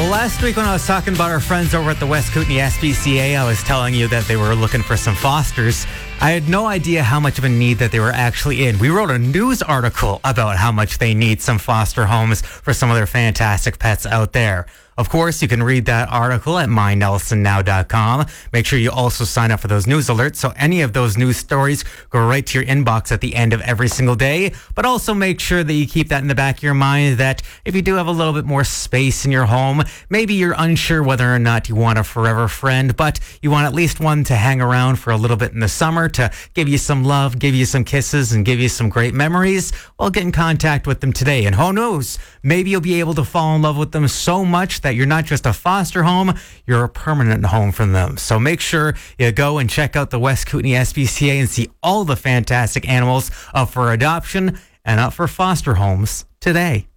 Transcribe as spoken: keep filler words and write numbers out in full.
Well, last week when I was talking about our friends over at the West Kootenay S P C A, I was telling you that they were looking for some fosters. I had no idea how much of a need that they were actually in. We wrote a news article about how much they need some foster homes for some of their fantastic pets out there. Of course, you can read that article at my nelson now dot com. Make sure you also sign up for those news alerts so any of those news stories go right to your inbox at the end of every single day. But also make sure that you keep that in the back of your mind that if you do have a little bit more space in your home, maybe you're unsure whether or not you want a forever friend, but you want at least one to hang around for a little bit in the summer to give you some love, give you some kisses, and give you some great memories, well, get in contact with them today. And who knows, maybe you'll be able to fall in love with them so much that you're not just a foster home, you're a permanent home for them. So make sure you go and check out the West Kootenay S P C A and see all the fantastic animals up for adoption and up for foster homes today.